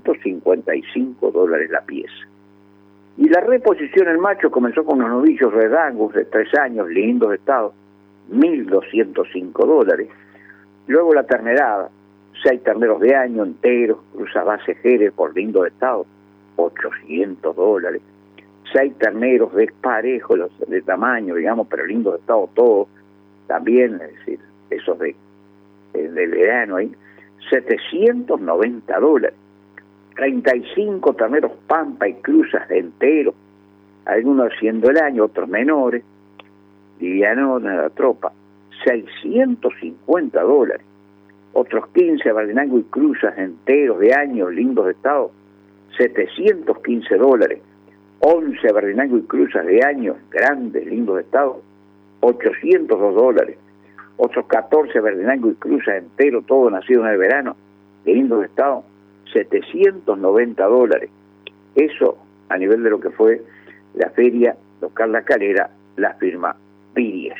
$155 la pieza. Y la reposición en macho comenzó con unos novillos Red Angus de 3 años, lindos de estado, $1.205. Luego la ternedad, 6 terneros de año enteros, cruza base Jerez por lindo de estado, $800. 6 terneros desparejos de tamaño, digamos, pero lindos de estado todos, también, es decir, esos del verano ahí, $790. 35 terneros pampa y cruzas de enteros, algunos siendo el año, otros menores, livianona de la tropa, $650. Otros 15 Bardenango y cruzas enteros de año, lindos de estado, $715. 11 Bardenango y cruzas de año, grandes, lindos de estado, $802. Otros 14 Bardenango y cruzas enteros, todo nacido en el verano, lindos de estado, $790. Eso a nivel de lo que fue la feria local La Calera, la firma Viriella.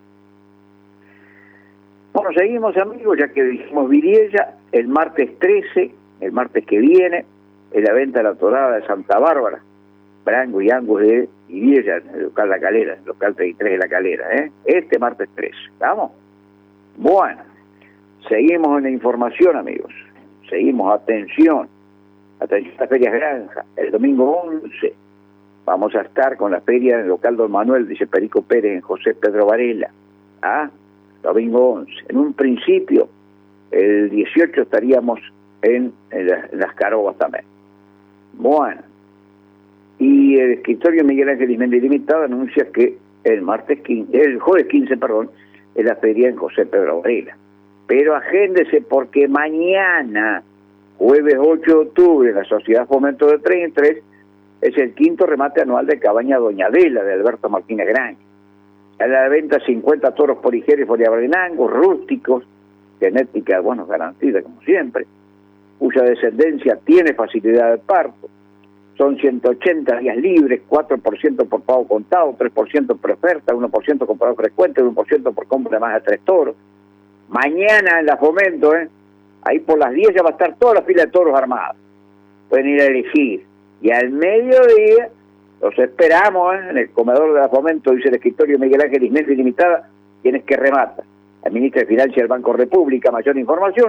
Bueno, seguimos, amigos, ya que dijimos Viriella, el martes 13, el martes que viene, en la venta de la torada de Santa Bárbara, Brango y Angus de Viriella, el local La Calera, el local 33 de La Calera, este martes 13. ¿Vamos? Bueno, seguimos en la información, amigos. Seguimos, atención a la Feria Granja, el domingo 11, vamos a estar con la feria del local Don Manuel, dice Perico Pérez, en José Pedro Varela, domingo 11. En un principio, el 18 estaríamos en las Carobas también. Bueno, y el escritorio Miguel Ángel Ismendi Limitado anuncia que el jueves 15, es la feria en José Pedro Varela. Pero agéndese porque mañana, jueves 8 de octubre, la Sociedad Fomento de 33, es el 5º remate anual de Cabaña Doña Adela, de Alberto Martínez Graña. A la venta 50 toros polijeres y foliabrenangos, rústicos, genética, garantida como siempre, cuya descendencia tiene facilidad de parto. Son 180 días libres, 4% por pago contado, 3% por oferta, 1% con pago frecuente, 1% por compra de más de 3 toros. Mañana en la Fomento, ahí por las 10 ya va a estar toda la fila de toros armados. Pueden ir a elegir. Y al mediodía los esperamos en el comedor de la Fomento, dice el escritorio Miguel Ángel Ismendi Limitada, quienes que remata. La ministra de Financias del Banco República, mayor información,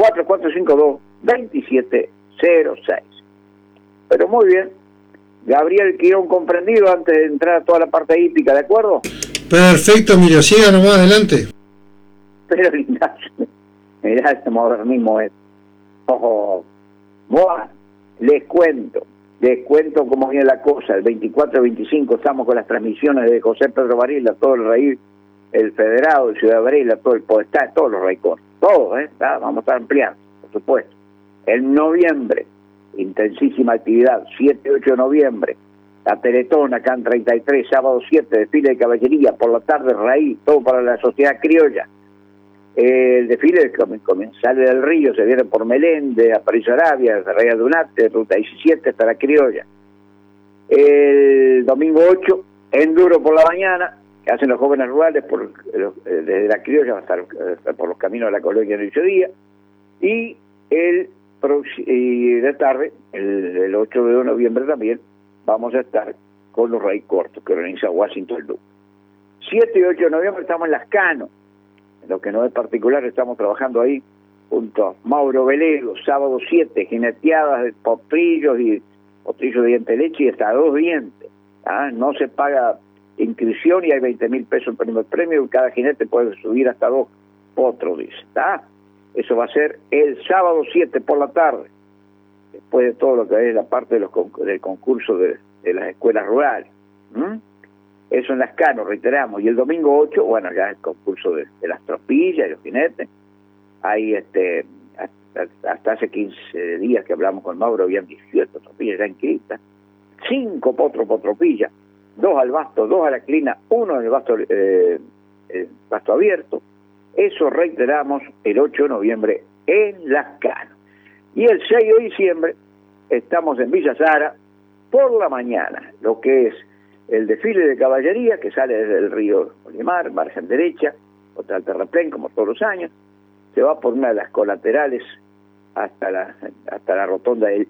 4452-2706. Pero muy bien. Gabriel Quirón comprendido antes de entrar a toda la parte hípica, ¿de acuerdo? Perfecto, Emilio, siga nomás adelante. Pero mirá este modernismo es. Ojo, bueno, les cuento cómo viene la cosa. El 24 y 25 estamos con las transmisiones de José Pedro Varela, todo el rey, el federado de Ciudad Varela, todo el Podestá, todos los reycos, todos, vamos a estar ampliando, por supuesto. En noviembre, intensísima actividad, 7 y 8 de noviembre, la Teletón acá en 33, sábado 7, desfile de caballería, por la tarde raíz, todo para la sociedad criolla. El desfile sale del Río, se viene por Meléndez, Aparicio Arabia, Rey Dunate, Ruta 17 hasta la criolla. El domingo 8, enduro por la mañana, que hacen los jóvenes rurales desde la criolla, va a estar por los caminos de la colonia en el 8 días. Y de tarde, el 8 de noviembre también, vamos a estar con los Rey Cortos, que organiza Washington Luke. 7 y 8 de noviembre estamos en Las Cano. En lo que no es particular, estamos trabajando ahí junto a Mauro Velero, sábado 7, jineteadas de potrillos y potrillos de diente de leche y hasta 2 dientes. No se paga inscripción y hay 20.000 pesos en primer premio y cada jinete puede subir hasta 2 potros, dice. Eso va a ser el sábado 7 por la tarde, después de todo lo que es la parte del concurso de las escuelas rurales. Eso en Las Cano, reiteramos. Y el domingo 8, ya el concurso de las tropillas y los jinetes. Hay hasta hace 15 días que hablamos con Mauro, habían 18 tropillas ya inscritas, 5 potros por tropilla, 2 al basto, 2 a la clina, 1 en el basto abierto. Eso reiteramos el 8 de noviembre en Las Cano. Y el 6 de diciembre estamos en Villa Sara por la mañana, lo que es el desfile de caballería que sale desde el río Olimar, margen derecha, otra al terraplén como todos los años, se va por una de las colaterales hasta la rotonda del